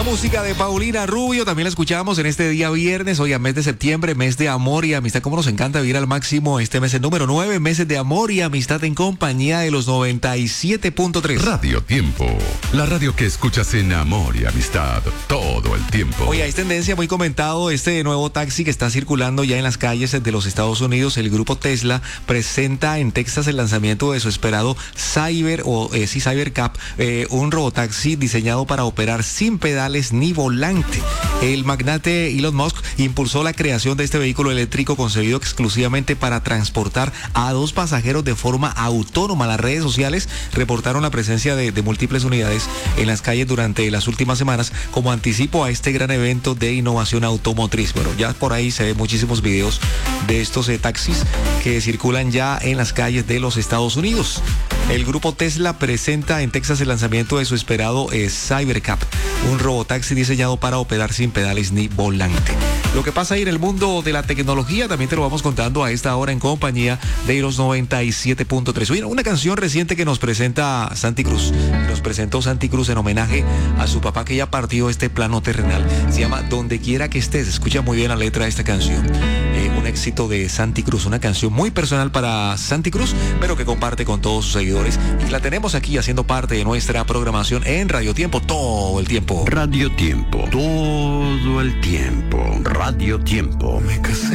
música de Paulina Rubio también la escuchamos en este día viernes, hoy a mes de septiembre, mes de amor y amistad. Como nos encanta vivir al máximo este mes, el número 9, meses de amor y amistad en compañía de los 97.3. Radio Tiempo, la radio que escuchas en amor y amistad todo el tiempo. Oye, es tendencia muy comentado este nuevo taxi que está circulando ya en las calles de los Estados Unidos. El grupo Tesla presenta en Texas el lanzamiento de su esperado Cybercab, un robotaxi diseñado para operar sin pedales ni volante. El magnate Elon Musk impulsó la creación de este vehículo eléctrico concebido exclusivamente para transportar a 2 pasajeros de forma autónoma. Las redes sociales reportaron la presencia de múltiples unidades en las calles durante las últimas semanas como anticipo a este gran evento de innovación automotriz. Bueno, ya por ahí se ven muchísimos videos de estos taxis que circulan ya en las calles de los Estados Unidos. El grupo Tesla presenta en Texas el lanzamiento de su esperado Cybercab, un robotaxi diseñado para operar sin pedales ni volante. Lo que pasa ahí en el mundo de la tecnología también te lo vamos contando a esta hora en compañía de los 97.3. Oye, una canción reciente que nos presenta Santi Cruz. Nos presentó Santi Cruz en homenaje a su papá que ya partió este plano terrenal. Se llama Donde quiera que estés. Escucha muy bien la letra de esta canción. Un éxito de Santi Cruz, una canción muy personal para Santi Cruz, pero que comparte con todos sus seguidores. Y la tenemos aquí haciendo parte de nuestra programación en Radio Tiempo todo el tiempo. Radio Tiempo, todo el tiempo. Radio Tiempo. Me casé